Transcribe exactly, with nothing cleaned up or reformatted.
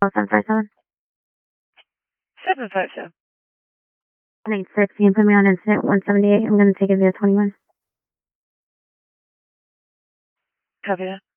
seven five seven. seven five seven. one eight six. You can put me on incident one seventy-eight. I'm going to take it via twenty-one. Copy that.